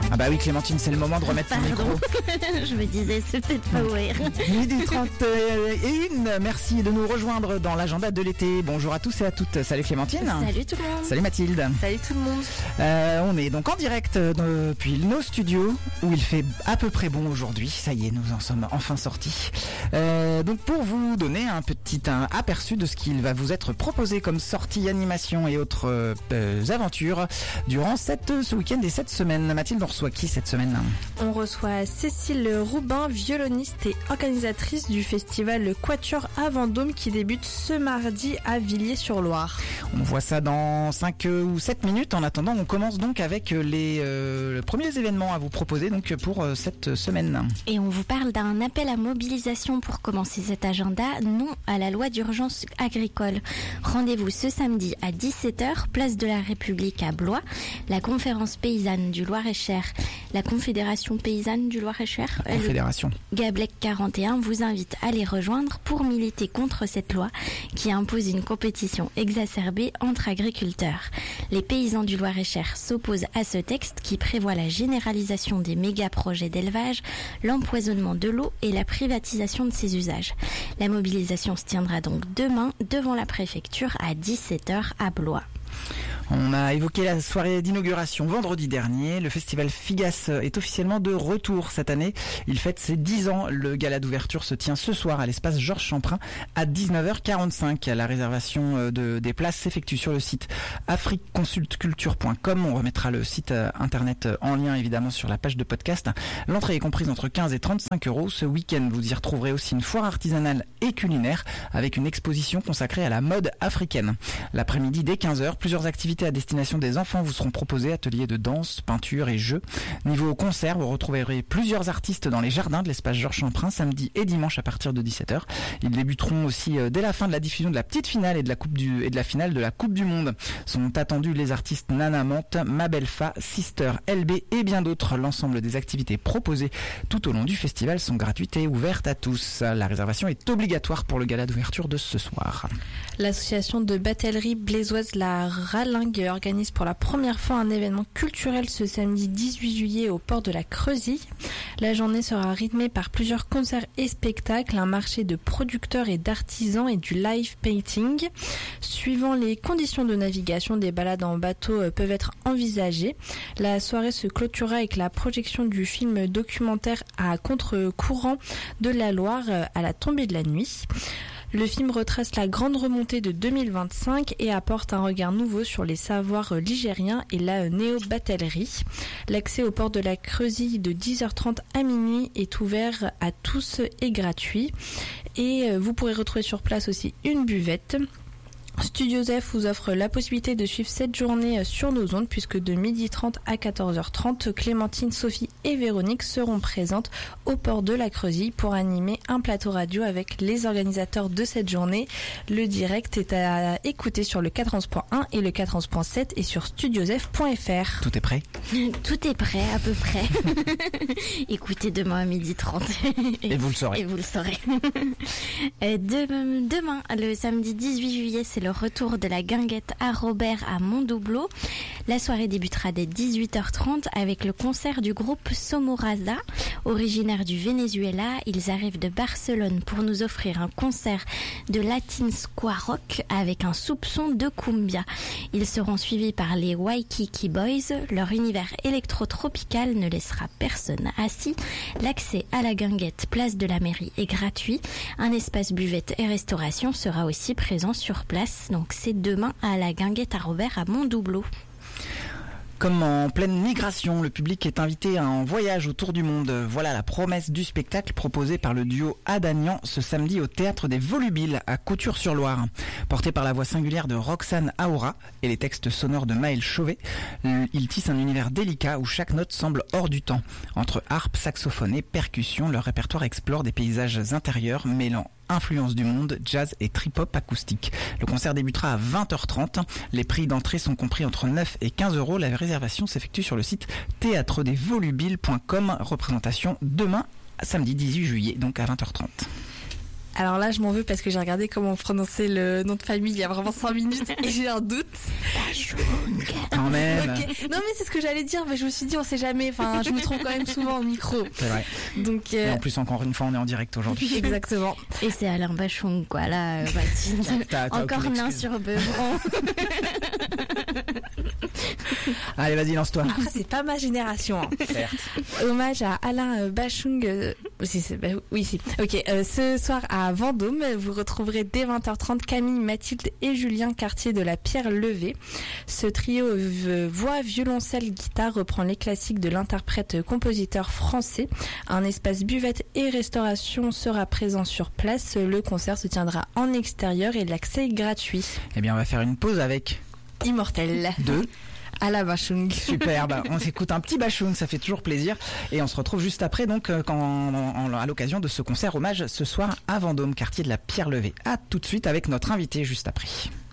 Ah bah oui Clémentine, c'est le moment de remettre ton micro. Je me disais, c'est peut-être pas ouvrir. Midi 31, merci de nous rejoindre dans l'agenda de l'été. Bonjour à tous et à toutes. Salut Clémentine. Salut tout le monde. Salut Mathilde. Salut tout le monde. On est donc en direct depuis nos studios où il fait à peu près bon aujourd'hui. Ça y est, nous en sommes enfin sortis. Donc pour vous donner un petit aperçu de ce qu'il va vous être proposé comme sortie, animation et autres aventures durant ce week-end et cette semaine. Mathilde, on reçoit qui cette semaine ? On reçoit Cécile Roubin, violoniste et organisatrice du festival Quatuor à Vendôme qui débute ce mardi à Villiers-sur-Loire. On voit ça dans 5 ou 7 minutes. En attendant, on commence donc avec les premiers événements à vous proposer donc pour cette semaine. Et on vous parle d'un appel à mobilisation pour commencer cet agenda, non à la loi d'urgence agricole. Rendez-vous ce samedi à 17h, place de la République à Blois. La conférence paysanne du Loir-et-Cher, la Confédération paysanne du Loir-et-Cher, Confédération Gablec 41 vous invite à les rejoindre pour militer contre cette loi qui impose une compétition exacerbée entre agriculteurs. Les paysans du Loir-et-Cher s'opposent à ce texte qui prévoit la généralisation des méga-projets d'élevage, l'empoisonnement de l'eau et la privatisation de ses usages. La mobilisation se tiendra donc demain devant la préfecture à 17h à Blois. On a évoqué la soirée d'inauguration vendredi dernier. Le festival Figas est officiellement de retour cette année. Il fête ses 10 ans. Le gala d'ouverture se tient ce soir à l'espace Georges Champrin à 19h45. La réservation des places s'effectue sur le site afriqueconsultculture.com. On remettra le site internet en lien évidemment sur la page de podcast. L'entrée est comprise entre 15 et 35 €. Ce week-end, vous y retrouverez aussi une foire artisanale et culinaire avec une exposition consacrée à la mode africaine. L'après-midi dès 15h, plusieurs activités à destination des enfants vous seront proposées, ateliers de danse, peinture et jeux. Niveau concert, vous retrouverez plusieurs artistes dans les jardins de l'espace Georges Champrin samedi et dimanche à partir de 17h. Ils débuteront aussi dès la fin de la diffusion de la petite finale et de la finale de la Coupe du Monde. Sont attendus les artistes Nana Mante, Mabelfa, Sister, LB et bien d'autres. L'ensemble des activités proposées tout au long du festival sont gratuites et ouvertes à tous. La réservation est obligatoire pour le gala d'ouverture de ce soir. L'association de batellerie blésoise La Ralingue organise pour la première fois un événement culturel ce samedi 18 juillet au port de la Creusie. La journée sera rythmée par plusieurs concerts et spectacles, un marché de producteurs et d'artisans et du live painting. Suivant les conditions de navigation, des balades en bateau peuvent être envisagées. La soirée se clôturera avec la projection du film documentaire à contre-courant de la Loire à la tombée de la nuit. Le film retrace la grande remontée de 2025 et apporte un regard nouveau sur les savoirs ligériens et la néo-batellerie. L'accès au port de la Creusie de 10h30 à minuit est ouvert à tous et gratuit. Et vous pourrez retrouver sur place aussi une buvette. Studio Zef vous offre la possibilité de suivre cette journée sur nos ondes puisque de 12h30 à 14h30, Clémentine, Sophie et Véronique seront présentes au port de la Creusie pour animer un plateau radio avec les organisateurs de cette journée. Le direct est à écouter sur le 411.1 et le 411.7 et sur studiozef.fr. Tout est prêt ? Tout est prêt, à peu près. Écoutez demain à 12h30. Et vous le saurez. Et vous le saurez. Demain, le samedi 18 juillet, c'est le retour de la guinguette à Robert à Mondoubleau. La soirée débutera dès 18h30 avec le concert du groupe Somorasa. Originaire du Venezuela, ils arrivent de Barcelone pour nous offrir un concert de Latin Square Rock avec un soupçon de cumbia. Ils seront suivis par les Waikiki Boys. Leur univers électro-tropical ne laissera personne assis. L'accès à la guinguette place de la mairie est gratuit. Un espace buvette et restauration sera aussi présent sur place. Donc c'est demain à la guinguette à Robert à Mondoubleau. Comme en pleine migration, le public est invité à un voyage autour du monde. Voilà la promesse du spectacle proposé par le duo Adagnan ce samedi au Théâtre des Volubiles à Couture-sur-Loire. Porté par la voix singulière de Roxane Aoura et les textes sonores de Maël Chauvet, il tisse un univers délicat où chaque note semble hors du temps. Entre harpe, saxophone et percussion, leur répertoire explore des paysages intérieurs mêlant influence du monde, jazz et trip-hop acoustique. Le concert débutera à 20h30. Les prix d'entrée sont compris entre 9 et 15 €. La réservation s'effectue sur le site théâtredesvolubiles.com. Représentation demain, samedi 18 juillet, donc à 20h30. Alors là, je m'en veux parce que j'ai regardé comment on prononçait le nom de famille il y a vraiment 5 minutes et j'ai un doute. Quand même. Okay. Non mais c'est ce que j'allais dire, mais je me suis dit on sait jamais, enfin je me trompe quand même souvent au micro. C'est vrai. Donc, et en plus, encore une fois, on est en direct aujourd'hui. Exactement. Et c'est Alain Bachung, quoi, là, Mathilde. T'as Encore aucune nain excuse. sur Beuvron. Allez, vas-y, lance-toi. Après c'est pas ma génération. Hein. Certes. Hommage à Alain Bachung. Oui, si. Ok, ce soir à Vendôme, vous retrouverez dès 20h30 Camille, Mathilde et Julien Cartier de la Pierre Levée. Ce trio voix, violoncelle, guitare reprend les classiques de l'interprète-compositeur français. Un espace buvette et restauration sera présent sur place. Le concert se tiendra en extérieur et l'accès est gratuit. Eh bien, on va faire une pause avec Immortel. 2. Alain Bachung. Super, on s'écoute un petit Bachung, ça fait toujours plaisir. Et on se retrouve juste après, donc, à l'occasion de ce concert hommage ce soir à Vendôme, quartier de la Pierre Levée. À tout de suite avec notre invité juste après.